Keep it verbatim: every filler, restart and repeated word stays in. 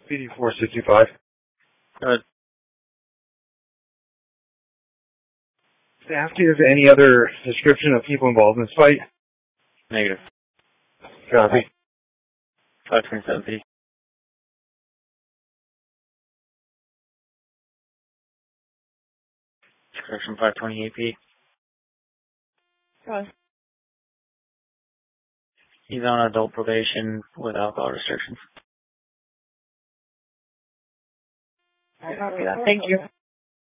P D four sixty-five. Good. Staff, do you have any other description of people involved in this fight? Negative. Copy. five twenty-seven P. Correction five twenty-eight P. Go. He's on adult probation with alcohol restrictions. I copy that. Thank you.